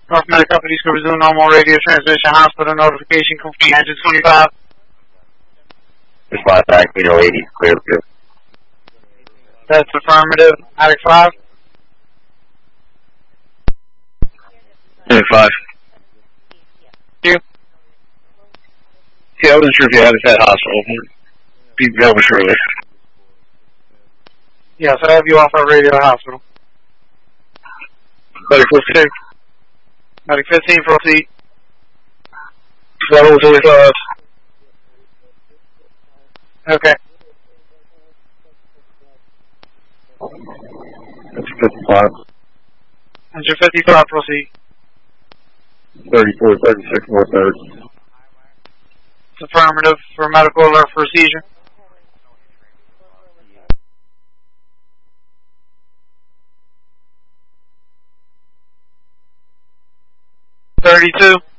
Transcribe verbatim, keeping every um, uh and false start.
North Medical Police will resume normal radio transmission. Hospital notification complete. Engine twenty-five. Response back, Vito eighty, clear, clear. That's affirmative. Attic five. Attic five. You. Yeah, I wasn't sure if you had us at hospital. Be available shortly. Yes, I have you off our radio hospital. Medic fifteen. Medic fifteen, proceed. Level twenty-five. Okay. That's fifty-five. Engine fifty-five, proceed. thirty-four, thirty-six, more thirds. It's affirmative for medical alert for a seizure. thirty-two.